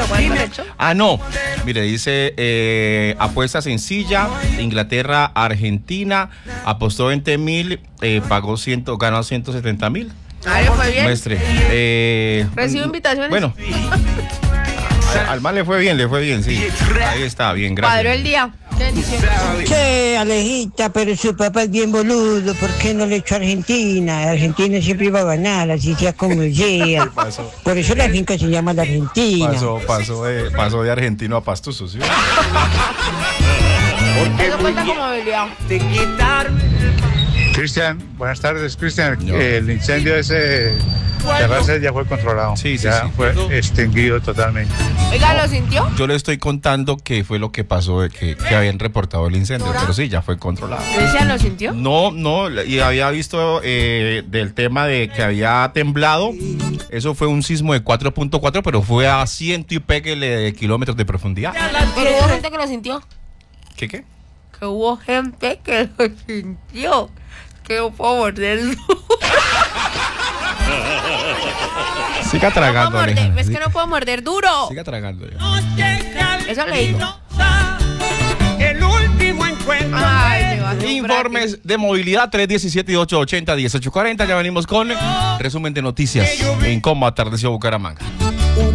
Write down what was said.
¿cuál fue el hecho? Ah, no. Mire, dice apuesta sencilla, Inglaterra, Argentina, apostó 20.000, ganó 170.000. Ah, le fue bien. Muestre. ¿Recibo invitaciones? Bueno. Al mal le fue bien, sí. Ahí está, bien, gracias. Cuadró el día. Qué bendición. Che, Alejita, pero su papá es bien boludo, ¿por qué no le echó a Argentina? Argentina siempre iba a ganar, así sea como sea. Pasó. Por eso la finca se llama la Argentina. Pasó de argentino a pastuso, ¿sí? Eso cuenta como habilidad. Cristian, buenas tardes, Cristian. El incendio ese terraza ya fue controlado. Sí, fue extinguido totalmente. Oiga, ¿lo sintió? Yo le estoy contando qué fue lo que pasó, que habían reportado el incendio, pero sí, ya fue controlado. ¿Cristian lo sintió? No, y había visto del tema de que había temblado. Eso fue un sismo de 4.4, pero fue a 100 y péguele de kilómetros de profundidad. Pero hubo gente que lo sintió. ¿Qué? Que hubo gente que lo sintió. Que no puedo morder. Siga tragando, Alejandra. Es que no puedo morder duro. Siga tragando ya. Eso le digo. El último encuentro. Ay, me va a Informes de movilidad 317-880-1840. Ya venimos con resumen de noticias en cómo atardeció Bucaramanga.